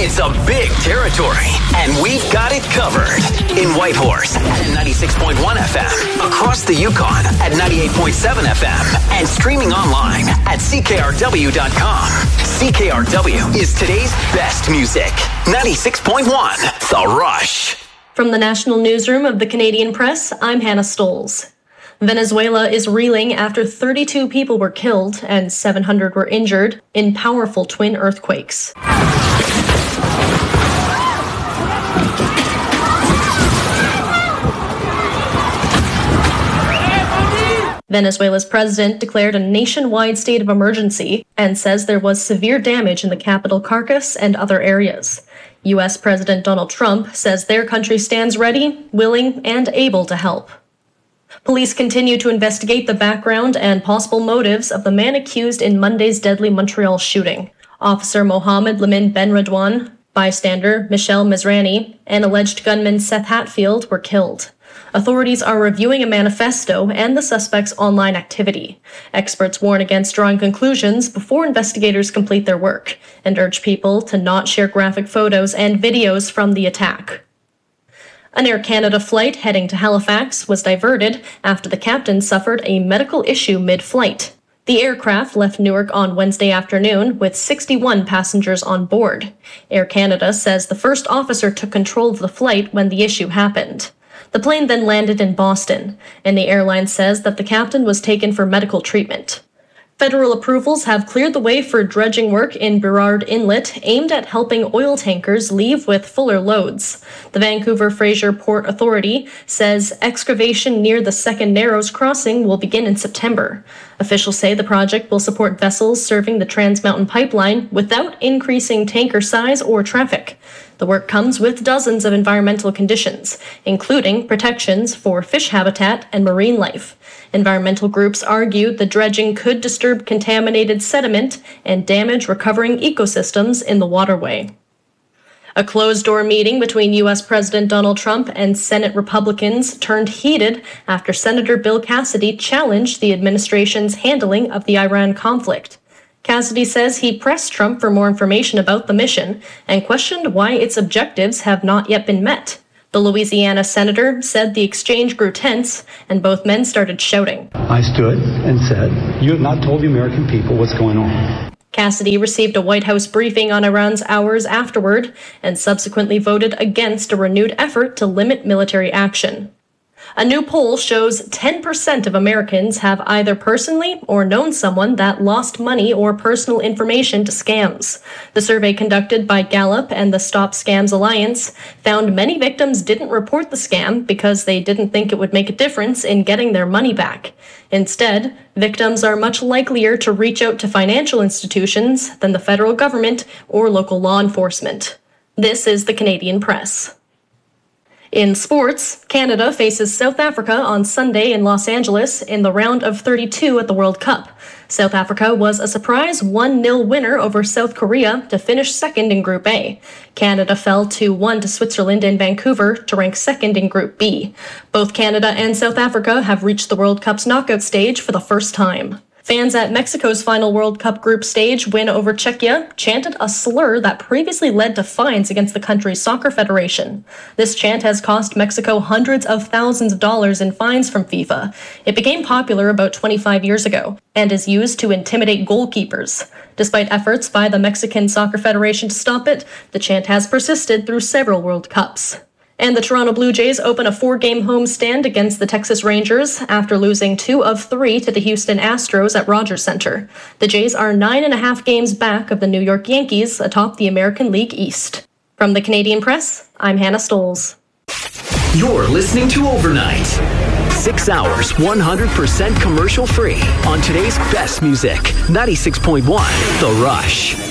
It's a big territory, and we've got it covered. In Whitehorse at 96.1 FM, across the Yukon at 98.7 FM, and streaming online at CKRW.com. CKRW is today's best music. 96.1, The Rush. From the National Newsroom of the Canadian Press, I'm Hannah Stoles. Venezuela is reeling after 32 people were killed and 700 were injured in powerful twin earthquakes. Venezuela's president declared a nationwide state of emergency and says there was severe damage in the capital Caracas and other areas. U.S. President Donald Trump says their country stands ready, willing, and able to help. Police continue to investigate the background and possible motives of the man accused in Monday's deadly Montreal shooting. Officer Mohammed Lamin Benredouane, bystander Michelle Mizrani, and alleged gunman Seth Hatfield were killed. Authorities are reviewing a manifesto and the suspect's online activity. Experts warn against drawing conclusions before investigators complete their work and urge people to not share graphic photos and videos from the attack. An Air Canada flight heading to Halifax was diverted after the captain suffered a medical issue mid-flight. The aircraft left Newark on Wednesday afternoon with 61 passengers on board. Air Canada says the first officer took control of the flight when the issue happened. The plane then landed in Boston, and the airline says that the captain was taken for medical treatment. Federal approvals have cleared the way for dredging work in Burrard Inlet aimed at helping oil tankers leave with fuller loads. The Vancouver Fraser Port Authority says excavation near the Second Narrows crossing will begin in September. Officials say the project will support vessels serving the Trans Mountain Pipeline without increasing tanker size or traffic. The work comes with dozens of environmental conditions, including protections for fish habitat and marine life. Environmental groups argue the dredging could disturb contaminated sediment and damage recovering ecosystems in the waterway. A closed-door meeting between U.S. President Donald Trump and Senate Republicans turned heated after Senator Bill Cassidy challenged the administration's handling of the Iran conflict. Cassidy says he pressed Trump for more information about the mission and questioned why its objectives have not yet been met. The Louisiana senator said the exchange grew tense, and both men started shouting. I stood and said, "You have not told the American people what's going on." Cassidy received a White House briefing on Iran's hours afterward and subsequently voted against a renewed effort to limit military action. A new poll shows 10% of Americans have either personally or known someone that lost money or personal information to scams. The survey conducted by Gallup and the Stop Scams Alliance found many victims didn't report the scam because they didn't think it would make a difference in getting their money back. Instead, victims are much likelier to reach out to financial institutions than the federal government or local law enforcement. This is the Canadian Press. In sports, Canada faces South Africa on Sunday in Los Angeles in the round of 32 at the World Cup. South Africa was a surprise 1-0 winner over South Korea to finish second in Group A. Canada fell 2-1 to Switzerland in Vancouver to rank second in Group B. Both Canada and South Africa have reached the World Cup's knockout stage for the first time. Fans at Mexico's final World Cup group stage win over Czechia chanted a slur that previously led to fines against the country's soccer federation. This chant has cost Mexico hundreds of thousands of dollars in fines from FIFA. It became popular about 25 years ago and is used to intimidate goalkeepers. Despite efforts by the Mexican Soccer Federation to stop it, the chant has persisted through several World Cups. And the Toronto Blue Jays open a 4-game homestand against the Texas Rangers after losing 2 of 3 to the Houston Astros at Rogers Center. The Jays are 9.5 games back of the New York Yankees atop the American League East. From the Canadian Press, I'm Hannah Stoles. You're listening to Overnight. 6 hours, 100% commercial free on today's best music. 96.1, The Rush.